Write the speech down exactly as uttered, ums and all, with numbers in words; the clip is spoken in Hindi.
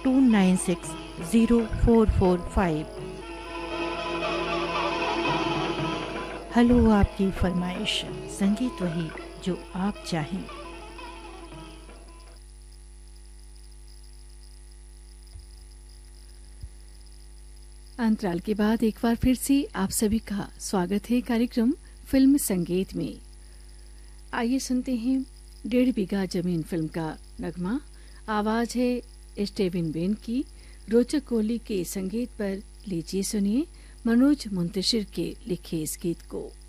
To nine six zero four four five. Hello आपकी फरमाइश, संगीत वही जो आप चाहें। अंतराल के बाद एक बार फिर से आप सभी का स्वागत है कार्यक्रम फिल्म संगीत में। आइए सुनते हैं डेढ़ बीघा जमीन फिल्म का नगमा। आवाज है स्टीवन बेन की। रोचक कोहली के संगीत पर लीजिए सुनिए मनोज मुंतशिर के लिखे इस गीत को।